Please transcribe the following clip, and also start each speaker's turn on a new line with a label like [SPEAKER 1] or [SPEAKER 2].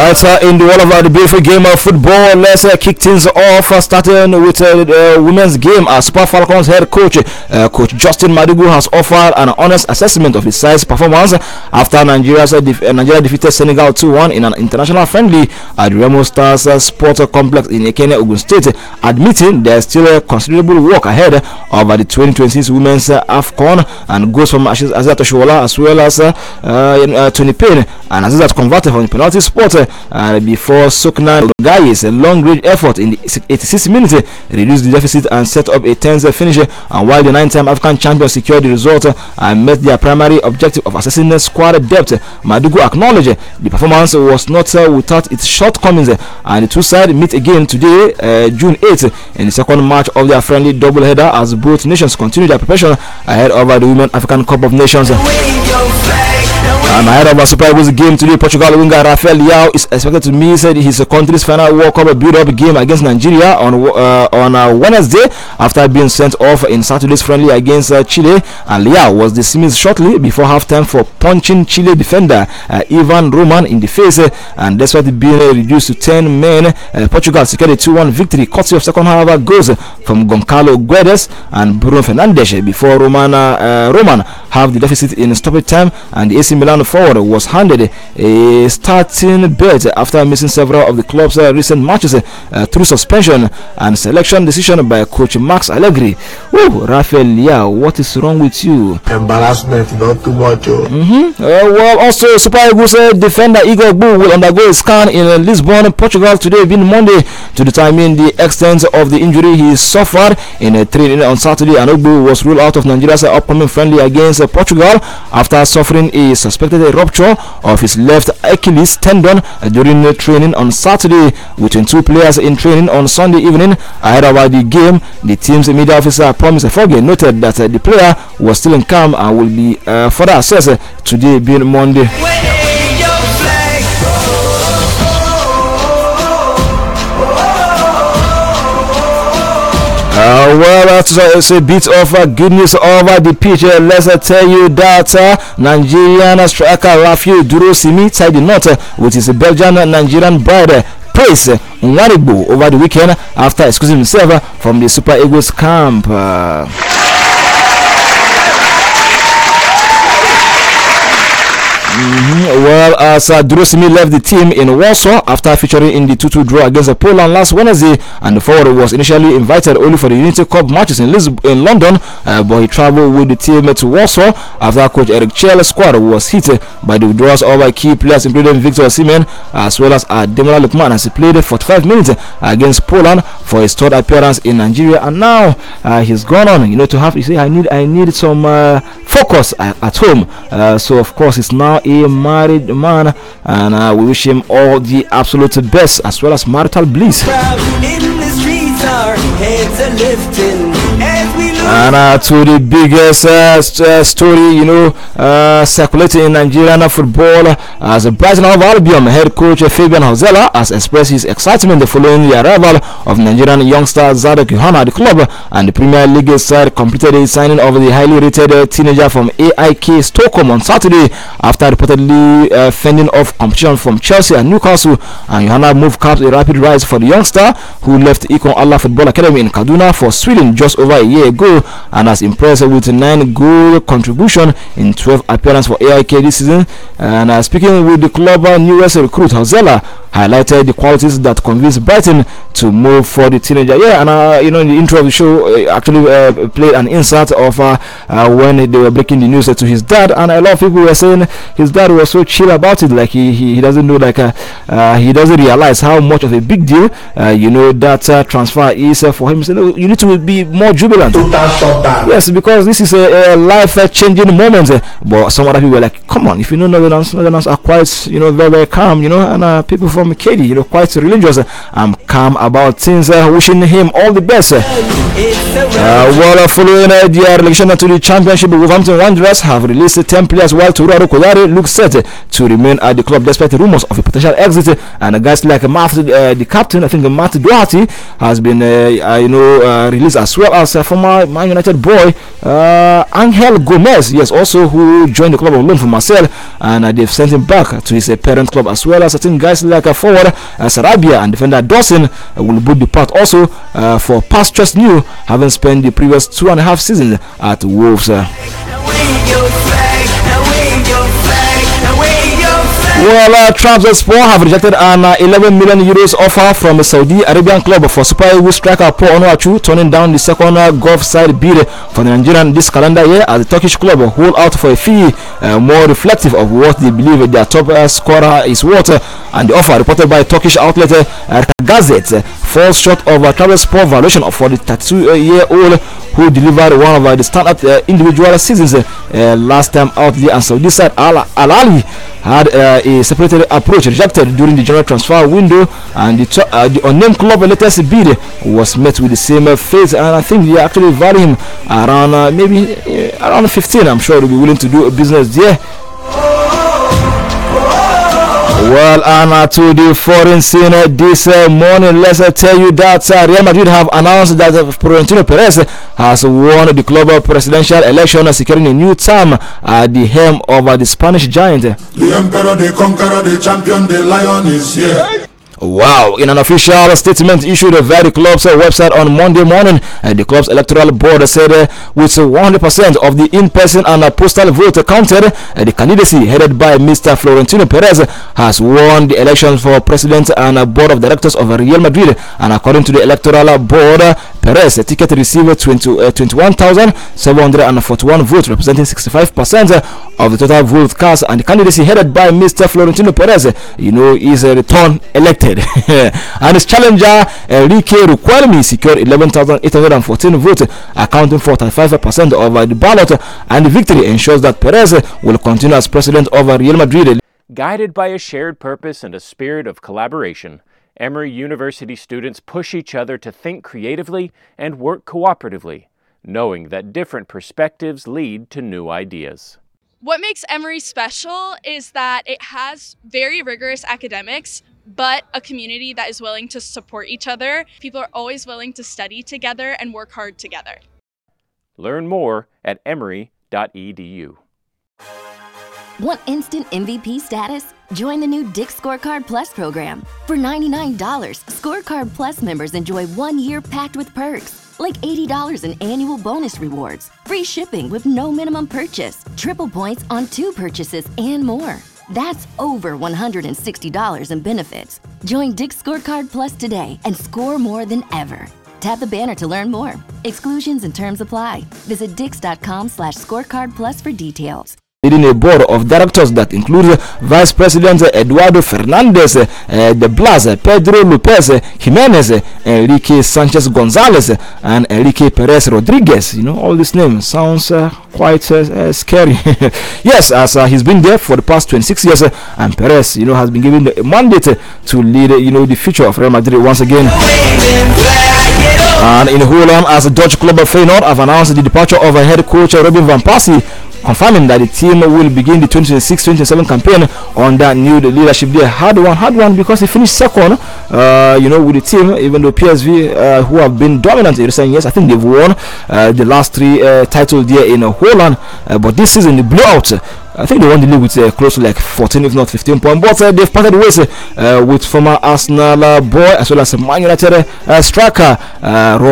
[SPEAKER 1] Right, in the world of the beautiful game of football, let's kick things off, starting with the women's game. Super Falcons head coach, Coach Justin Madugu, has offered an honest assessment of his side's performance after Nigeria defeated Senegal 2-1 in an international friendly at the Remo Stars Sports Complex in Ekene, Ogun State, admitting there's still considerable work ahead of the 2026 Women's AFCON, and goals from Azizat Oshoala as well as Tony Payne and Azizat converted from the penalty spot before Sokna Guy's long-range effort in the 86 minutes reduced the deficit and set up a tense finish. And while the 9-time African champions secured the result and met their primary objective of assessing the squad depth, Madugu acknowledged the performance was not without its shortcomings, and the two sides meet again today, June 8th, in the second match of their friendly doubleheader as both nations continue their preparation ahead of the Women African Cup of Nations. And ahead of a Super Eagles game today, Portugal winger Rafael Leao is expected to miss his country's final World Cup build-up game against Nigeria on Wednesday after being sent off in Saturday's friendly against Chile. And Leao was dismissed shortly before halftime for punching Chile defender Ivan Roman in the face. And despite being reduced to 10 men, Portugal secured a 2-1 victory courtesy of second half goals from Goncalo Guedes and Bruno Fernandes before Roman halved the deficit in stoppage time, and the AC Milan forward was handed a starting berth after missing several of the club's recent matches through suspension and selection decision by coach Max Allegri. Oh, Rafael Leao, what is wrong with you?
[SPEAKER 2] Embarrassment, not too much.
[SPEAKER 1] Well, also Super Eagles defender Igor Gbu will undergo a scan in Lisbon, Portugal today, being Monday, to determine the extent of the injury he suffered in a training on Saturday. And Gbu was ruled out of Nigeria's upcoming friendly against Portugal after suffering a suspected rupture of his left Achilles tendon during the training on Saturday. Between two players in training on Sunday evening ahead of the game, the team's media officer Promise Efoge noted that the player was still in camp and will be further assessed today, being Monday. Well, it's a bit of good news over the pitch. Let's tell you that Nigerian striker Rafiu Durosimi tied the knot with his Belgian-Nigerian bride Praise Nwaribo over the weekend after excusing himself from the Super Eagles camp. Well, as Durosimi left the team in Warsaw after featuring in the 2-2 draw against Poland last Wednesday, and the forward was initially invited only for the Unity Cup matches in London, but he traveled with the team to Warsaw after coach Eric Chell's squad was hit by the withdrawals of key players including Victor Osimhen as well as Ademola Lookman, as he played 45 minutes against Poland for his third appearance in Nigeria. And now he's gone on, to have, I need some focus at home. So of course he's now a married man, and we wish him all the absolute best as well as marital bliss. And to the biggest story, circulating in Nigerian football, as Brighton of Albion head coach Fabian Hosella has expressed his excitement following the arrival of Nigerian youngster Zadok Yohana at the club, and the Premier League side completed the signing of the highly rated teenager from AIK Stockholm on Saturday after reportedly fending off competition from Chelsea and Newcastle. And Yohana moved caps a rapid rise for the youngster, who left Ikon Allah Football Academy in Kaduna for Sweden just over a year ago, and has impressed with 9-goal contribution in 12 appearances for AIK this season. And speaking with the club newest recruit, Hosella highlighted the qualities that convinced Brighton to move for the teenager. And in the intro of the show, actually played an insert of when they were breaking the news to his dad, and a lot of people were saying his dad was so chill about it, like he doesn't know, like he doesn't realize how much of a big deal that transfer is for him. So you need to be more jubilant. Yes, because this is a life-changing moment. But some other people were like, come on, if you know Northerners are quite very, very calm, and people from Katy, quite religious. I'm calm about things. Wishing him all the best. Following their relegation to the championship, Wolverhampton Wanderers have released 10 players, while Touraro Kodare looks set to remain at the club despite rumors of a potential exit. And guys like the captain, I think Matt Doherty, has been released, as well as former Man United boy Angel Gomez, yes, also who joined the club on loan from Marseille, and they've sent him back to his parent club, as well as I think guys like forward Sarabia and defender Dawson will both depart also for past trust new, having spent the previous 2.5 seasons at Wolves. Well, Trabzonspor have rejected an 11 million euros offer from a Saudi Arabian club for Super Eagles striker Paul Onuachu, turning down the second Gulf side bid for the Nigerian this calendar year, as the Turkish club hold out for a fee more reflective of what they believe their top scorer is worth. And the offer, reported by Turkish outlet Gazette, falls short of a Trabzonspor valuation for the 32-year-old who delivered one of the standout individual seasons last time out there. And so this side Al Ahly had a separated approach rejected during the general transfer window, and the unnamed club latest bid was met with the same fate, and I think they actually value him around maybe around 15. I'm sure they'll be willing to do a business there. Well, and to the foreign scene this morning, let's tell you that Real Madrid have announced that Florentino Perez has won the club presidential election, securing a new term at the helm of the Spanish giant.
[SPEAKER 2] The emperor, the conqueror, the champion, the lion is here.
[SPEAKER 1] Wow. In an official statement issued via the club's website on Monday morning, the club's electoral board said with 100% of the in-person and postal vote counted, the candidacy headed by Mr. Florentino Perez has won the elections for president and board of directors of Real Madrid. And according to the electoral board, Perez ticket received 21,741 votes, representing 65% of the total vote cast, and the candidacy headed by Mr. Florentino Perez, is a return elected. And his challenger Enrique Riquelme secured 11,814 votes, accounting for 35% of the ballot, and the victory ensures that Perez will continue as president of Real Madrid.
[SPEAKER 3] Guided by a shared purpose and a spirit of collaboration, Emory University students push each other to think creatively and work cooperatively, knowing that different perspectives lead to new ideas.
[SPEAKER 4] What makes Emory special is that it has very rigorous academics, but a community that is willing to support each other. People are always willing to study together and work hard together.
[SPEAKER 3] Learn more at emory.edu.
[SPEAKER 5] Want instant MVP status? Join the new Dick's Scorecard Plus program. For $99, Scorecard Plus members enjoy 1 year packed with perks, like $80 in annual bonus rewards, free shipping with no minimum purchase, triple points on 2 purchases, and more. That's over $160 in benefits. Join Dick's Scorecard Plus today and score more than ever. Tap the banner to learn more. Exclusions and terms apply. Visit dix.com/scorecard plus for details.
[SPEAKER 1] Leading a board of directors that includes Vice President Eduardo Fernandez de Blas, Pedro Lopez Jimenez, Enrique Sanchez Gonzalez, and Enrique Perez Rodriguez. All these names sounds quite scary. Yes, as he's been there for the past 26 years, and Perez, has been given the mandate to lead, the future of Real Madrid once again. And in Holland, as the Dutch club of Feyenoord have announced the departure of head coach Robin van Persie, confirming that the team will begin the 2026-2027 campaign under new leadership. They had one because they finished second, with the team, even though PSV, who have been dominant in recent years, I think they've won the last 3 titles there in Holland, but this season they blew out. I think they won the league with close to like 14, if not 15 points. But they've parted ways with former Arsenal boy as well as Man United striker